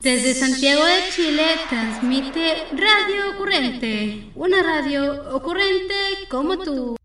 Desde Santiago de Chile transmite Radio Ocurrente, una radio ocurrente como tú.